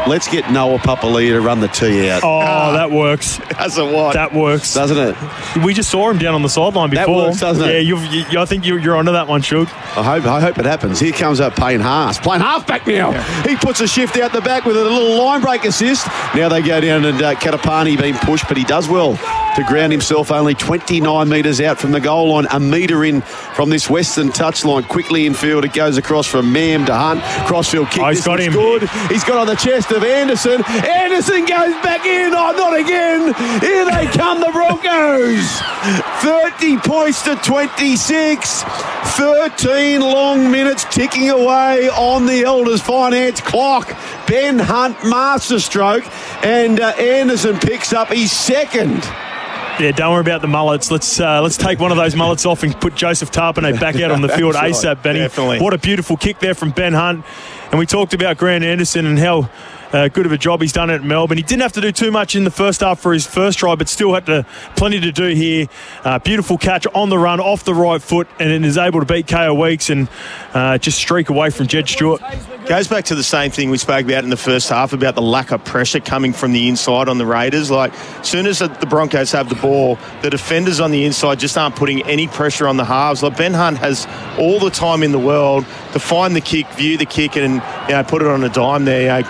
let's get Noah Papali'i to run the tee out. Oh, that works. Doesn't what? That works. Doesn't it? We just saw him down on the sideline before. That works, doesn't it? Yeah, I think you're onto that one, Shug. I hope it happens. Here comes Payne Haas. Playing halfback now. Yeah. He puts a shift out the back with a little line break assist. Now they go down and Katapani being pushed, but he does well to ground himself only 29 metres out from the goal line. A metre in from this western touchline. Quickly infield. It goes across from Mam to Hunt. Crossfield kick. He's got him. Good. He's got on the chest of Anderson. Anderson goes back in. Oh, not again. Here they come, the Broncos. 30 points to 26. 13 long minutes ticking away on the Elders Finance clock. Ben Hunt masterstroke, and Anderson picks up his second. Yeah, don't worry about the mullets. Let's take one of those mullets off and put Joseph Tarpanay back out on the field ASAP, Benny. Definitely. What a beautiful kick there from Ben Hunt. And we talked about Grant Anderson and how good of a job he's done at Melbourne. He didn't have to do too much in the first half for his first try, but still had plenty to do here. Beautiful catch on the run, off the right foot, and is able to beat Kyle Weeks and just streak away from Jed Stewart. Goes back to the same thing we spoke about in the first half about the lack of pressure coming from the inside on the Raiders. Like, as soon as the Broncos have the ball, the defenders on the inside just aren't putting any pressure on the halves. Like, Ben Hunt has all the time in the world to find the kick, view the kick, and put it on a dime there.